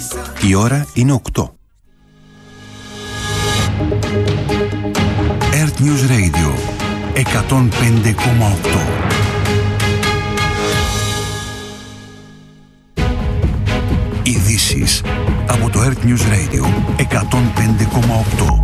Η ώρα είναι 8. Earth News Radio 105,8. Ειδήσεις από το Earth News Radio 105,8.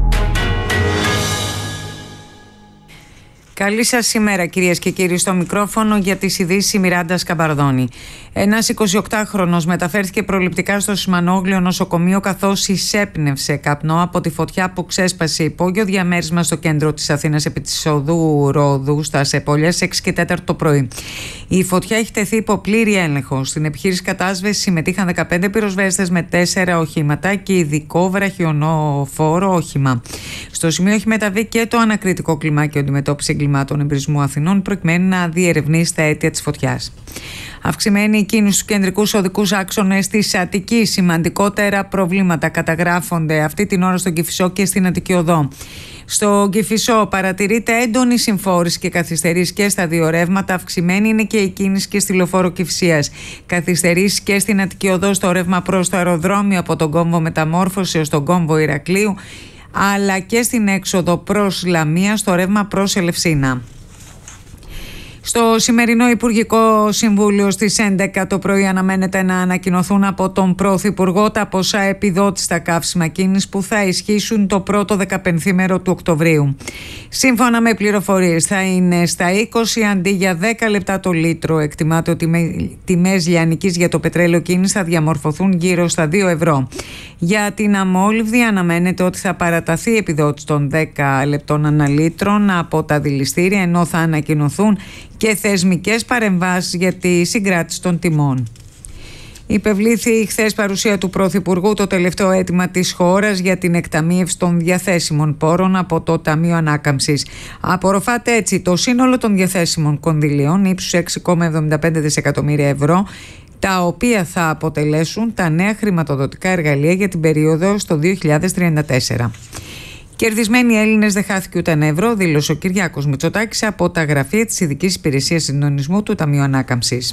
Καλή σας ημέρα, κυρίες και κύριοι. Στο μικρόφωνο για τις ειδήσεις η Μιράντα Σκαμπαρδόνη. Ένας 28χρονος μεταφέρθηκε προληπτικά στο Σιμανόγλιο νοσοκομείο καθώς εισέπνευσε καπνό από τη φωτιά που ξέσπασε υπόγειο διαμέρισμα στο κέντρο της Αθήνας επί της οδού Ρόδου στα Σεπόλιας 6 και 4 το πρωί. Η φωτιά έχει τεθεί υπό πλήρη έλεγχο. Στην επιχείρηση κατάσβεσης συμμετείχαν 15 πυροσβέστες με 4 οχήματα και ειδικό βραχιοφόρο όχημα. Στο σημείο έχει μεταβεί και το ανακριτικό κλιμάκιο αντιμετώπιση εγκλημάτων εμπρισμού Αθηνών προκειμένου να διερευνήσει τα αίτια της φωτιάς. Αυξημένη η κίνηση στους κεντρικούς οδικούς άξονες της Αττικής. Σημαντικότερα προβλήματα καταγράφονται αυτή την ώρα στον Κηφισό και στην Αττική Οδό. Στο Κηφισό παρατηρείται έντονη συμφόρηση και καθυστερήσεις και στα δύο ρεύματα. Αυξημένη είναι και η κίνηση και στη λεωφόρο Κηφισίας. Καθυστερήσεις και στην Αττική Οδό στο ρεύμα προς το αεροδρόμιο από τον κόμβο Μεταμόρφωση έως τον κόμβο Ηρακλείου, αλλά και στην έξοδο προς Λαμία στο ρεύμα προς Ελευσίνα. Στο σημερινό Υπουργικό Συμβούλιο στις 11 το πρωί αναμένεται να ανακοινωθούν από τον Πρωθυπουργό τα ποσά επιδότηση στα καύσιμα κίνησης που θα ισχύσουν το πρώτο 15μέρο του Οκτωβρίου. Σύμφωνα με πληροφορίες θα είναι στα 20 αντί για 10 λεπτά το λίτρο. Εκτιμάται ότι οι τιμές λιανικής για το πετρέλαιο κίνησης θα διαμορφωθούν γύρω στα 2 ευρώ. Για την αμόλυβδη αναμένεται ότι θα παραταθεί η επιδότηση των 10 λεπτών αναλύτρων από τα δηληστήρια, ενώ θα ανακοινωθούν και θεσμικές παρεμβάσεις για τη συγκράτηση των τιμών. Υπευλήθη χθες παρουσία του Πρωθυπουργού το τελευταίο αίτημα της χώρας για την εκταμείευση των διαθέσιμων πόρων από το Ταμείο Ανάκαμψης. Απορροφάται έτσι το σύνολο των διαθέσιμων κονδυλίων ύψους 6,75 δισεκατομμύρια ευρώ, τα οποία θα αποτελέσουν τα νέα χρηματοδοτικά εργαλεία για την περίοδο στο 2034. Κερδισμένοι Έλληνες δεν χάθηκε ούτε ένα ευρώ, δήλωσε ο Κυριάκος Μητσοτάκης από τα γραφεία της Ειδικής Υπηρεσίας Συντονισμού του Ταμείου Ανάκαμψης.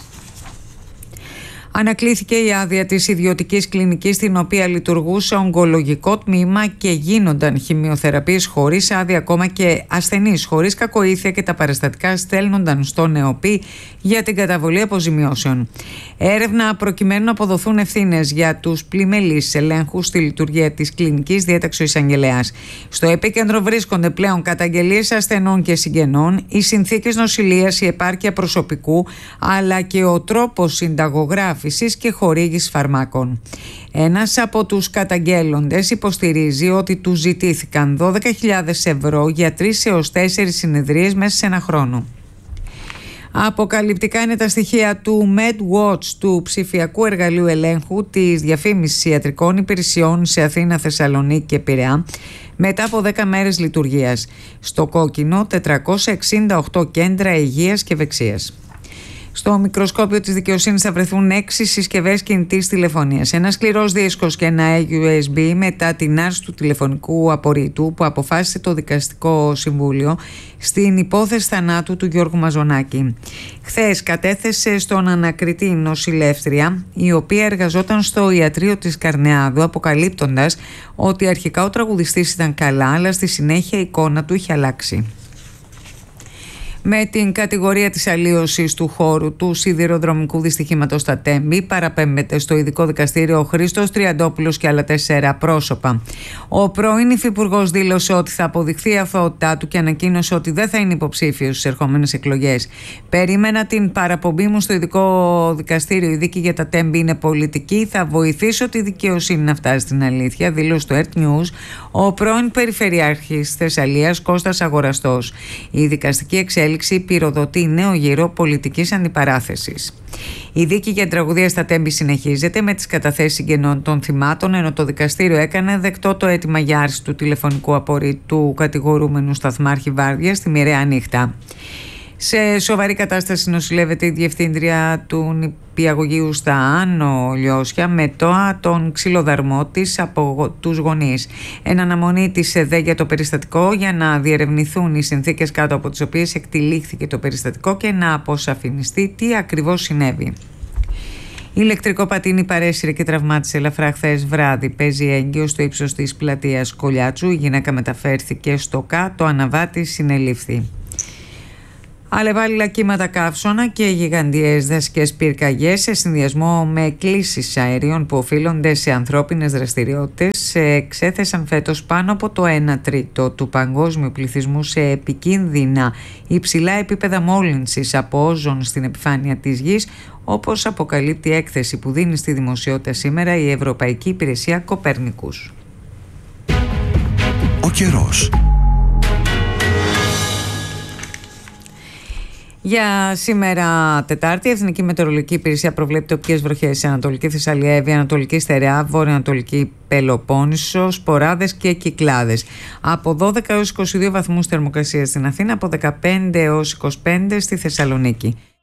Ανακλήθηκε η άδεια της ιδιωτικής κλινικής στην οποία λειτουργούσε ογκολογικό τμήμα και γίνονταν χημειοθεραπείες χωρίς άδεια, ακόμα και ασθενείς χωρίς κακοήθεια και τα παραστατικά στέλνονταν στον ΕΟΠΗ για την καταβολή αποζημιώσεων. Έρευνα προκειμένου να αποδοθούν ευθύνες για τους πλημελείς ελέγχους στη λειτουργία της κλινικής, διέταξε ο εισαγγελέας. Στο επίκεντρο βρίσκονται πλέον καταγγελίες ασθενών και συγγενών, οι συνθήκες νοσηλείας, η επάρκεια προσωπικού, αλλά και ο τρόπος συνταγογράφησης και χορήγησης φαρμάκων. Ένας από τους καταγγέλλοντες υποστηρίζει ότι του ζητήθηκαν 12.000 ευρώ για 3 έως 4 συνεδρίες μέσα σε ένα χρόνο. Αποκαλυπτικά είναι τα στοιχεία του MedWatch, του ψηφιακού εργαλείου ελέγχου της διαφήμισης ιατρικών υπηρεσιών σε Αθήνα, Θεσσαλονίκη και Πειραιά, μετά από 10 μέρες λειτουργίας. Στο κόκκινο 468 κέντρα υγείας και ευεξίας. Στο μικροσκόπιο της δικαιοσύνης θα βρεθούν 6 συσκευές κινητής τηλεφωνίας, ένα σκληρός δίσκος και ένα USB μετά την άρση του τηλεφωνικού απορρίτου που αποφάσισε το Δικαστικό Συμβούλιο στην υπόθεση θανάτου του Γιώργου Μαζονάκη. Χθες κατέθεσε στον ανακριτή νοσηλεύτρια, η οποία εργαζόταν στο ιατρείο της Καρνεάδου, αποκαλύπτοντας ότι αρχικά ο τραγουδιστής ήταν καλά, αλλά στη συνέχεια η εικόνα του είχε αλλάξει. Με την κατηγορία της αλλίωσης του χώρου του σιδηροδρομικού δυστυχήματος στα Τέμπη παραπέμπεται στο ειδικό δικαστήριο ο Χρήστος Τριαντόπουλος και άλλα 4 πρόσωπα. Ο πρώην υφυπουργός δήλωσε ότι θα αποδειχθεί η αθωότητά του και ανακοίνωσε ότι δεν θα είναι υποψήφιος στις ερχόμενες εκλογές. Περίμενα την παραπομπή μου στο ειδικό δικαστήριο. Η δίκη για τα Τέμπη είναι πολιτική. Θα βοηθήσω τη δικαιοσύνη να φτάσει στην αλήθεια, δήλωσε στο Earth News ο πρώην Περιφερειάρχης Θεσσαλίας Κώστας Αγοραστός. Η δικαστική εξέλιξη πυροδοτεί νέο γύρο πολιτικής αντιπαράθεσης. Η δίκη για τραγουδία στα Τέμπη συνεχίζεται με τις καταθέσεις συγγενών των θυμάτων, ενώ το δικαστήριο έκανε δεκτό το αίτημα για άρση του τηλεφωνικού απορρίτου του κατηγορούμενου σταθμάρχη Βάρδια στη μοιραία νύχτα. Σε σοβαρή κατάσταση νοσηλεύεται η διευθύντρια του νηπιαγωγείου στα Άνω Λιώσια με τον ξυλοδαρμό της από τους γονείς. Εν αναμονή της ΕΔΕ για το περιστατικό για να διερευνηθούν οι συνθήκες κάτω από τις οποίες εκτυλίχθηκε το περιστατικό και να αποσαφινιστεί τι ακριβώς συνέβη. Ηλεκτρικό πατίνι παρέσυρε και τραυμάτισε ελαφρά χθες βράδυ. Παίζει έγκυο στο ύψος της πλατείας Κολιάτσου. Η γυναίκα μεταφέρθηκε στο ΚΑ, το αναβάτης συνελήφθη. Αλλεβάλληλα κύματα καύσωνα και γιγαντιές δασικές πυρκαγιές σε συνδυασμό με εκκλήσεις αερίων που οφείλονται σε ανθρώπινες δραστηριότητες εξέθεσαν φέτος πάνω από το 1 τρίτο του παγκόσμιου πληθυσμού σε επικίνδυνα υψηλά επίπεδα μόλυνσης από όζον στην επιφάνεια της γης, όπως αποκαλύπτει η έκθεση που δίνει στη δημοσιότητα σήμερα η Ευρωπαϊκή Υπηρεσία Κοπέρνικους. Ο καιρός. Για σήμερα Τετάρτη, η Εθνική Μετεωρολογική Υπηρεσία προβλέπει τοπικές βροχές σε Ανατολική Θεσσαλία, Εύβοια, Ανατολική Στερεά, Βόρειο-Ανατολική Πελοπόννησο, σποράδες και κυκλάδες. Από 12 έως 22 βαθμούς θερμοκρασία στην Αθήνα, από 15 έως 25 στη Θεσσαλονίκη.